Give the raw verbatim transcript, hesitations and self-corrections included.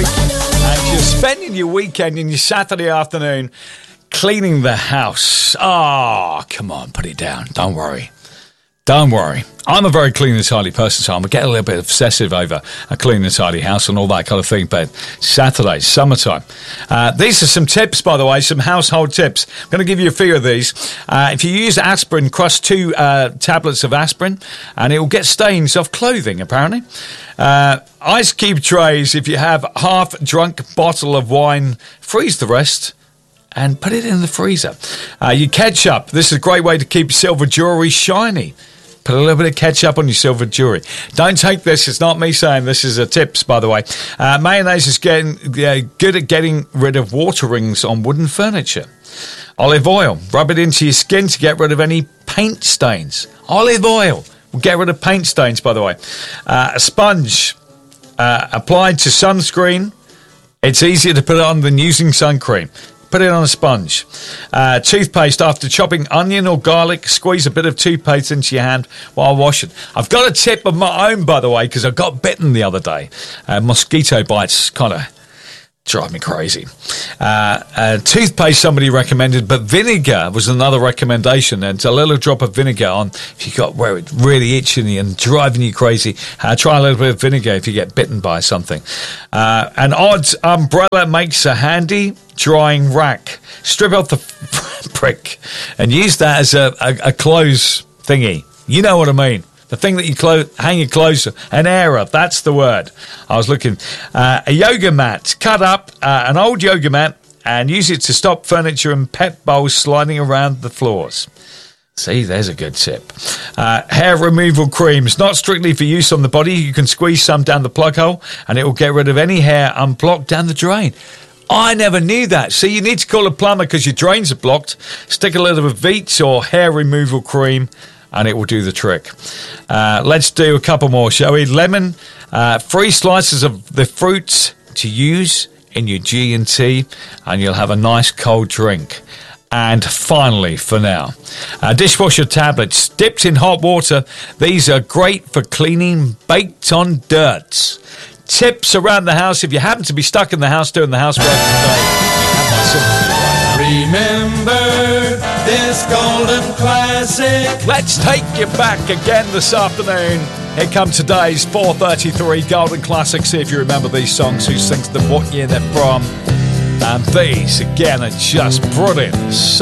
week and you're spending your weekend and your Saturday afternoon cleaning the house. Oh, come on, put it down. Don't worry. Don't worry. I'm a very clean and tidy person, so I'm going to get a little bit obsessive over a clean and tidy house and all that kind of thing. But Saturday, summertime. Uh, these are some tips, by the way, some household tips. I'm going to give you a few of these. Uh, if you use aspirin, crush two uh, tablets of aspirin, and it will get stains off clothing, apparently. Uh, ice cube trays, if you have half-drunk bottle of wine, freeze the rest and put it in the freezer. Uh, your ketchup, this is a great way to keep silver jewellery shiny. Put a little bit of ketchup on your silver jewellery. Don't take this. It's not me saying this is a tips, by the way. Uh, mayonnaise is getting uh, good at getting rid of water rings on wooden furniture. Olive oil. Rub it into your skin to get rid of any paint stains. Olive oil will get rid of paint stains, by the way. Uh, a sponge uh, applied to sunscreen. It's easier to put it on than using sun cream. Put it on a sponge. Uh, toothpaste, after chopping onion or garlic, squeeze a bit of toothpaste into your hand while washing. I've got a tip of my own, by the way, because I got bitten the other day. Uh, mosquito bites kind of drive me crazy. Uh, uh, toothpaste somebody recommended, but vinegar was another recommendation. And a little drop of vinegar on if you got where it's really itching you and driving you crazy. Uh, try a little bit of vinegar if you get bitten by something. Uh, an odd umbrella makes a handy drying rack. Strip off the brick and use that as a, a, a clothes thingy. You know what I mean. The thing that you clo- hang your clothes, an airer, that's the word. I was looking. Uh, a yoga mat. Cut up uh, an old yoga mat and use it to stop furniture and pet bowls sliding around the floors. See, there's a good tip. Uh, hair removal creams, not strictly for use on the body. You can squeeze some down the plug hole and it will get rid of any hair unblocked down the drain. I never knew that. So you need to call a plumber because your drains are blocked. Stick a little of Veets or hair removal cream and it will do the trick. Uh, let's do a couple more, shall we? Lemon, uh, three slices of the fruits to use in your G and T, and you'll have a nice cold drink. And finally, for now, uh, dishwasher tablets dipped in hot water. These are great for cleaning baked-on dirts. Tips around the house. If you happen to be stuck in the house doing the housework today, you have my sympathy right now. Remember this golden classic. Let's take you back again this afternoon. Here come today's four thirty-three Golden Classics. See if you remember these songs, who sings them, what year they're from. And these, again, are just brilliant. So